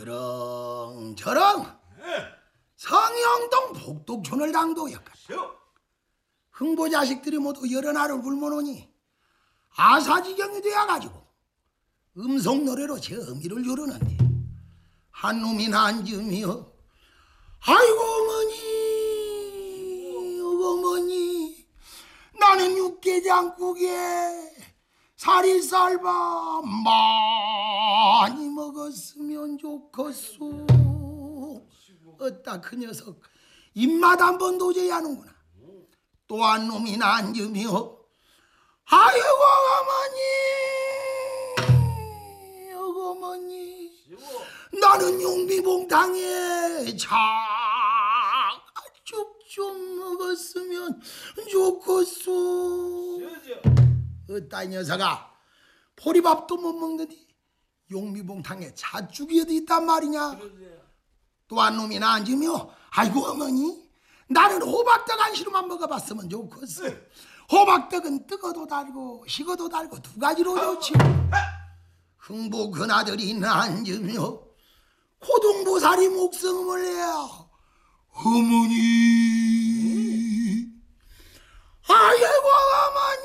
그렁저렁 성영동 복덕촌을 당도였다. 흥보 자식들이 모두 여러 날을 굶어놓으니 아사지경이 되어가지고 음성 노래로 제 의미를 요르는데 한 놈이 난쯤이여 아이고 어머니 나는 육개장국에 사리쌀밥 많이 먹었으면 좋겠소. 어따 그 녀석 입맛 한 번 도저히 하는구나. 또 한 놈이 난쯤이여 아이고 어머니 나는 용비봉탕에 자죽 좀 먹었으면 좋겠소. 어따 이 녀석아 보리밥도 못 먹는디 용미봉탕에 자죽이 어디 있단 말이냐. 또 한 놈이 나앉으며 아이고 어머니 나는 호박떡 안시로만 먹어봤으면 좋겠어. 호박떡은 뜨거도 달고 식어도 달고 두 가지로 좋지. 흥보 큰아들이 나앉으며 고동보살이 목성을 해야 어머니 아이고